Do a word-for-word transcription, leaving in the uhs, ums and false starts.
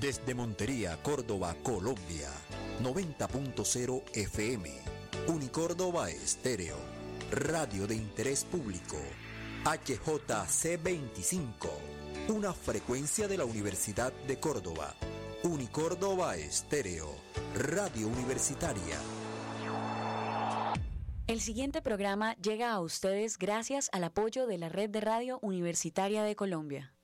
Desde Montería, Córdoba, Colombia, noventa punto cero F M. Unicórdoba Estéreo, radio de interés público. H J C veinticinco, una frecuencia de la Universidad de Córdoba. Unicórdoba Estéreo, radio universitaria. El siguiente programa llega a ustedes gracias al apoyo de la Red de Radio Universitaria de Colombia.